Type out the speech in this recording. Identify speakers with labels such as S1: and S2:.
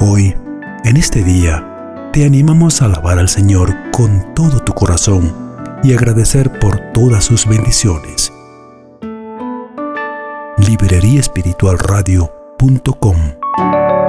S1: Hoy, en este día, te animamos a alabar al Señor con todo tu corazón y agradecer por todas sus bendiciones. libreriaespiritualradio.com